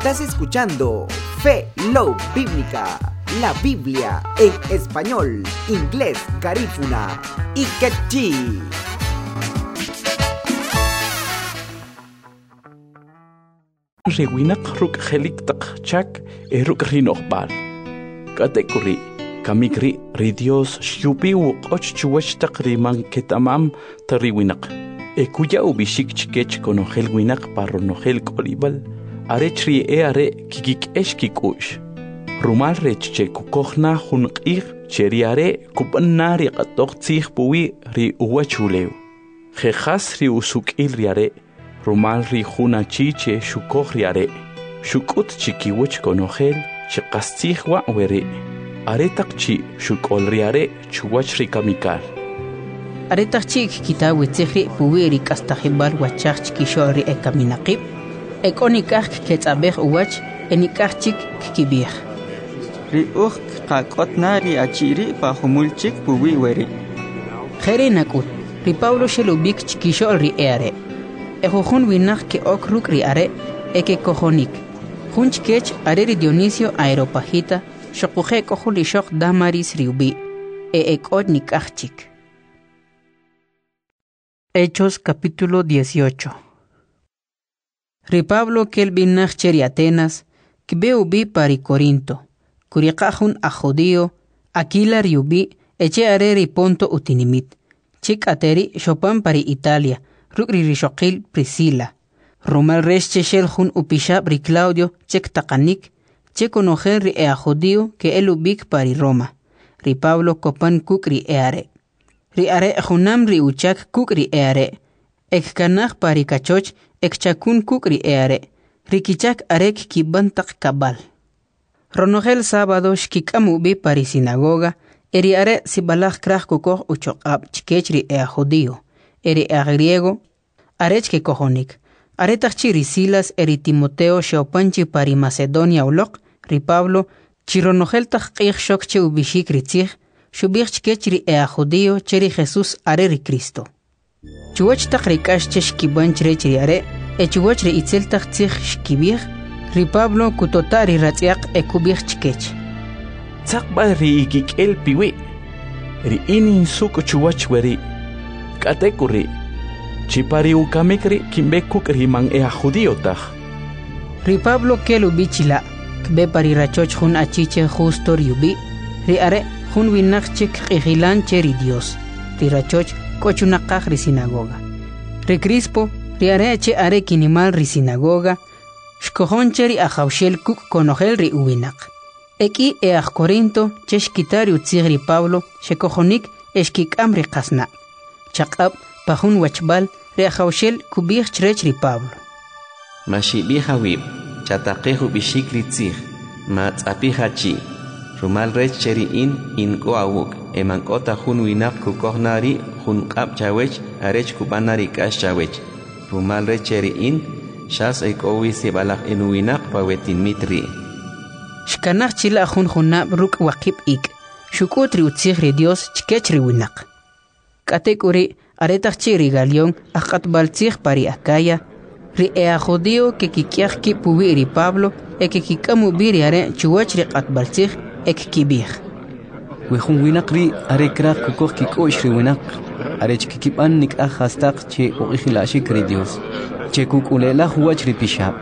Estás escuchando Fe Love Bíblica, la Biblia en español, inglés, garífuna y quechí. Rewinak ruk helik tak chak eruk rinokbal. Katekuri kamikri ridios shupi wuk och chuwach tak riman ketamam tariwinak. Ekuya ubishik chikech konohel winak paronohel kolibal. Arechri are kikik eshkikush. Rumal rechche kukohna hunqir cheriare kupanari qatok tsih puwi ri uwachuleu. Jejas ri usuk ilriare. Rumal ri juna chiche shukoriare. Shukut chikiwich konogel chikastihwa were. Aretak chi shukolriare chuwachri kamikal. Aretak chik kita witzihri puwiri kastahibal wachach chikishori ekaminaqib. Ekonikach ketzabeh uwach enikach chik kibih. Ri kakotnari achiri pahumulchik puwi weri. Jere nakut. Ri Pablo shelubik chikishol ri eare. Ejojun winak ke okruk ri are eke kojonik. Junchkech are ri Dionisio Aeropagita shokuje kohuli shok damaris riubi. Ekot nikachik. Hechos capítulo 18. Ri Pablo kel binach cheri Atenas, kbeubi pari Corinto. Kuriqahun a judío, Aquila riubi, eche are ri Ponto utinimit. Chik ateri shopan pari Italia. Rukri rishokil Priscila. Romal resche shelhun upishab ri Claudio chek takanik. Chek onojer ri ea judío ke elubik pari Roma. Ri Pablo kopan kuk ri eare. Ri are junam ri uchak kuk ri eare. Ek kanach pari kachoch ek chakun kuk ri eare. Ri kichak arek kibantak kabal. Ronogel sábado shkikamu bi pari sinagoga. Eri are sibalach krach kukoh uchokab chikech ri ea judío. Eri a griego, arech que cojonik. Aretach ri Silas eri Timoteo sheopanchi pari Macedonia ulok, ri Pablo, chironogel tach shok che ubishik ritzich, shubich chkech ri ea judío cheri Jesús are ri Cristo. Chuwach tach rikash che shkibanch rech ri are, e chuwach ri itzel tach tzich shkibich, ri Pablo kutotari ratziak e kubich chkech. Tzakba ri ikik el piwi, ri inin suk chuwach weri. Katekuri chipari ukamikri kimbekuk riman ea judío taj. Ri Pablo kelu bichila kbe pari rachoch jun achiche justo riubi. Ri are jun winachchik igilan cheri Dios. Ri rachoch kochunakaj ri sinagoga. Ri Crispo ri are che are kinimal ri sinagoga. Shkojon cheri ajaushel kuk konogel ri uwinak. Eki eaj Corinto cheshkitari utzig ri Pablo shekojonik eshkikam ri kasna. Chakab pahun wachbal reajaushel kubich chrech ri Pablo. Mashibiha wib, chatakehu bishikri tzig, matzapiha chi, rumal rech cheri in go awuk, emankota hun winap kukohnari, hun kap chawech, arech kubanari kash chawech, rumal rech cheri shas ekowi sebalak enuwinak pawetin mitri. Shkanach chila hun hunab ruk wakip ik, shukutri utzig ri Dios chkech ri winak. Katekuri aretach chiri galion akat baltzig pari Acaya, ri ea judío que kikiach ki puwi ri Pablo e que kikamu biri are chuwach ri kat baltzig ek kibih. Wehun winak ri are krak kukoh kikosh ri winak. Are chkikipan nik ahastak che uihilashi kri Dios. Che kukulela huwach ri pishab.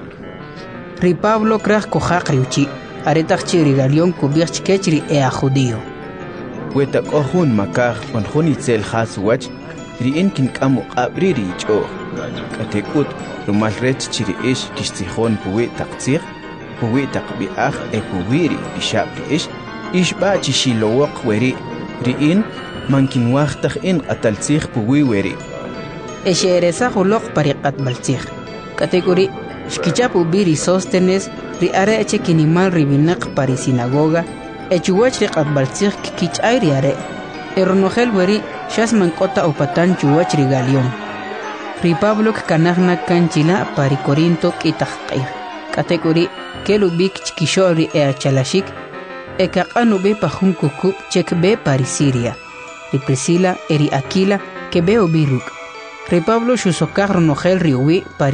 Ri Pablo krak kohak ri uchi, aretach chiri galion kubich chkech ri ea judío. Weta kohun makar on honitzel has watch riin kin kamu abriri cho katekut rumal ret chiri ish kistihon puwe taktsir puwe takbi akh e puwiri bishabri ish ba chishilowak weri riin mankin waqtah in ataltsir puwi weri Esheresa hulok pariqat baltsir kategori shkichapu biri sostenes ri are eche kinimal ribinak pari sinagoga Echuwach ri qatbaltzig kikich ayri are. Eronogel weri shas mankota upatan chuwach ri galion. Ri Pablo kanagna kanchila pari Corinto kitaqqir. Kategori kelubik chkisho ri ea chalashik. Ekaqanu be pahun kukub chek be pari Siria. Ri Priscila eri Aquila que be obiruk. Ri Pablo shusokar ronogel ri uwi pari